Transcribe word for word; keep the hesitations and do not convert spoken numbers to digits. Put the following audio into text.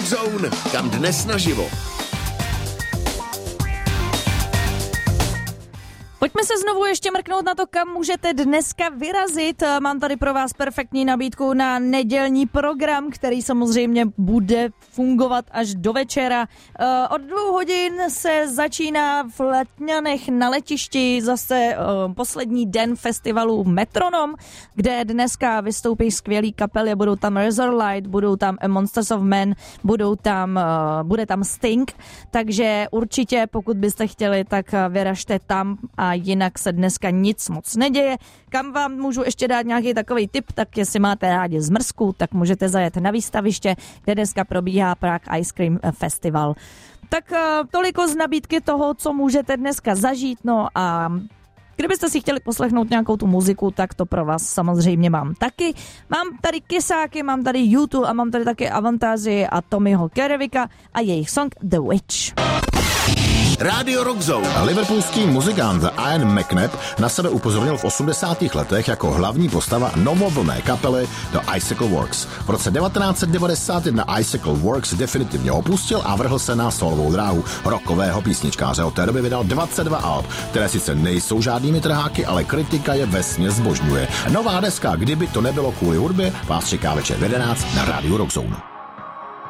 Rockzone, kam dnes naživo. Pojďme se znovu ještě mrknout na to, kam můžete dneska vyrazit. Mám tady pro vás perfektní nabídku na nedělní program, který samozřejmě bude fungovat až do večera. Od dvou hodin se začíná v Letňanech na letišti zase poslední den festivalu Metronom, kde dneska vystoupí skvělý kapely, budou tam Razorlight, budou tam A Monsters of Men, budou tam, bude tam Sting, takže určitě pokud byste chtěli, tak vyražte tam a jinak se dneska nic moc neděje. Kam vám můžu ještě dát nějaký takový tip, tak jestli máte rádi zmrzku, tak můžete zajet na výstaviště, kde dneska probíhá Prague Ice Cream Festival. Tak toliko z nabídky toho, co můžete dneska zažít, no a kdybyste si chtěli poslechnout nějakou tu muziku, tak to pro vás samozřejmě mám taky. Mám tady Kysáky, mám tady YouTube a mám tady taky Avantázi a Tommyho Kerevika a jejich song The Witch. Rádio Rockzone. Liverpoolský muzikant Ian McNabb na sebe upozornil v osmdesátých letech jako hlavní postava novovlné kapely The Icicle Works. V roce devatenáct set devadesát jedna Icicle Works definitivně opustil a vrhl se na solovou dráhu rockového písničkáře. Od té doby vydal dvacet dva alb, které sice nejsou žádnými trháky, ale kritika je vesměs zbožňuje. Nová deska Kdyby to nebylo kvůli hudbě vás čeká večer v jedenáct na Rádiu Rockzone.